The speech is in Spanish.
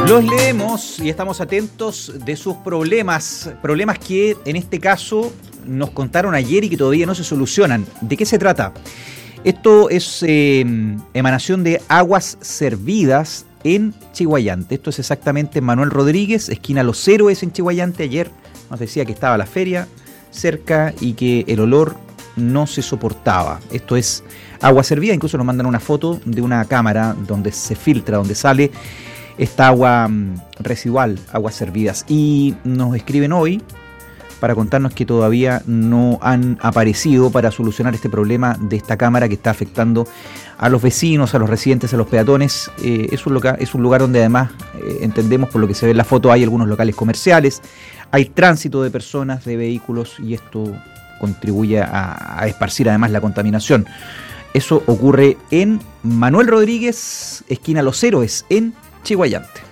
Los leemos y estamos atentos de sus problemas que en este caso nos contaron ayer y que todavía no se solucionan. ¿De qué se trata? Esto es emanación de aguas servidas en Chiguayante. Esto es exactamente Manuel Rodríguez, esquina Los Héroes en Chiguayante. Ayer nos decía que estaba la feria cerca y que el olor no se soportaba. Esto es agua servida, incluso nos mandan una foto de una cámara donde se filtra, donde sale esta agua residual, aguas servidas. Y nos escriben hoy para contarnos que todavía no han aparecido para solucionar este problema de esta cámara que está afectando a los vecinos, a los residentes, a los peatones. Es un lugar donde además, entendemos por lo que se ve en la foto, hay algunos locales comerciales, hay tránsito de personas, de vehículos, y esto contribuye a esparcir además la contaminación. Eso ocurre en Manuel Rodríguez, esquina Los Héroes, en Chiguayante.